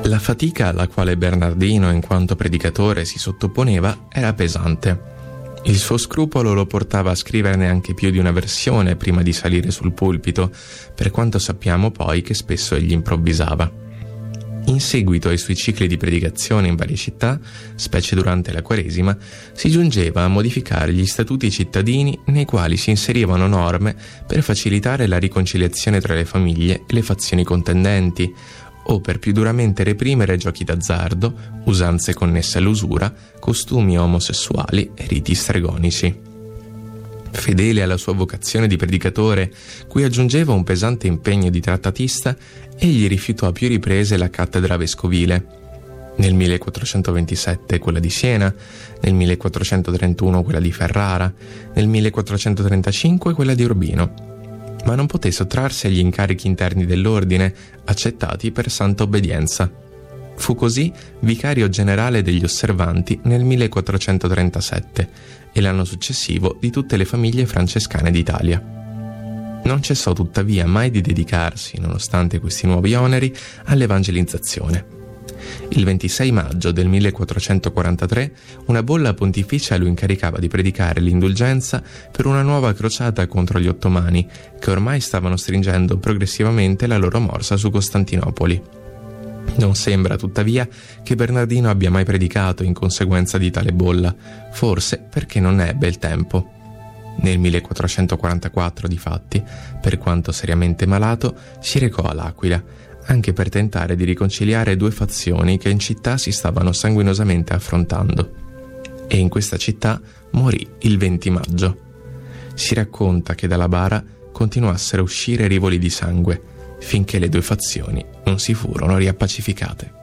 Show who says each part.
Speaker 1: La fatica alla quale Bernardino, in quanto predicatore, si sottoponeva era pesante. Il suo scrupolo lo portava a scriverne anche più di una versione prima di salire sul pulpito, per quanto sappiamo poi che spesso egli improvvisava. In seguito ai suoi cicli di predicazione in varie città, specie durante la Quaresima, si giungeva a modificare gli statuti cittadini nei quali si inserivano norme per facilitare la riconciliazione tra le famiglie e le fazioni contendenti, o per più duramente reprimere giochi d'azzardo, usanze connesse all'usura, costumi omosessuali e riti stregonici. Fedele alla sua vocazione di predicatore, cui aggiungeva un pesante impegno di trattatista, egli rifiutò a più riprese la cattedra vescovile. Nel 1427 quella di Siena, nel 1431 quella di Ferrara, nel 1435 quella di Urbino, ma non poté sottrarsi agli incarichi interni dell'ordine, accettati per santa obbedienza. Fu così vicario generale degli osservanti nel 1437 e l'anno successivo di tutte le famiglie francescane d'Italia. Non cessò tuttavia mai di dedicarsi, nonostante questi nuovi oneri, all'evangelizzazione. Il 26 maggio del 1443 una bolla pontificia lo incaricava di predicare l'indulgenza per una nuova crociata contro gli ottomani, che ormai stavano stringendo progressivamente la loro morsa su Costantinopoli. Non sembra, tuttavia, che Bernardino abbia mai predicato in conseguenza di tale bolla, forse perché non ne ebbe il tempo. Nel 1444, difatti, per quanto seriamente malato, si recò all'Aquila, anche per tentare di riconciliare due fazioni che in città si stavano sanguinosamente affrontando. E in questa città morì il 20 maggio. Si racconta che dalla bara continuassero a uscire rivoli di sangue, finché le due fazioni non si furono riappacificate.